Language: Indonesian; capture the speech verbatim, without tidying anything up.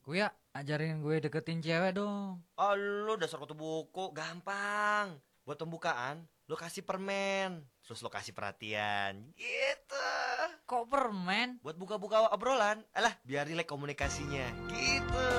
Kuya, ajarin gue deketin cewek dong. Oh, lu dasar kutu buku, gampang. Buat pembukaan, lu kasih permen, terus lu kasih perhatian. Gitu. Kok permen? Buat buka-buka obrolan, alah biar rileks komunikasinya. Gitu.